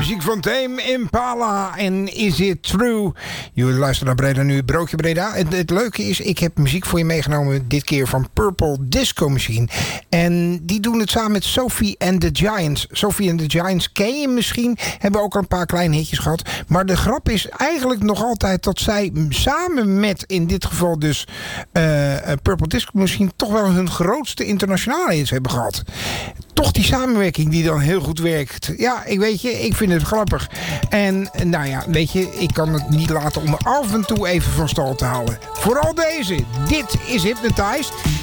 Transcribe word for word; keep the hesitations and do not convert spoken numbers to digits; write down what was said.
muziek van Tame Impala en Is It True? Je luistert naar Breda nu, Broodje Breda. Het, het leuke is, ik heb muziek voor je meegenomen, dit keer van Purple Disco Machine. En die doen het samen met Sophie and the Giants. Sophie and the Giants ken je misschien, hebben ook al een paar kleine hitjes gehad. Maar de grap is eigenlijk nog altijd dat zij samen met, in dit geval dus uh, Purple Disco Machine, toch wel hun grootste internationale hits hebben gehad. Toch die samenwerking die dan heel goed werkt. Ja, ik weet je, ik vind het grappig. En nou ja, weet je, ik kan het niet laten om er af en toe even van stal te halen. Vooral deze. Dit is Hypnotized.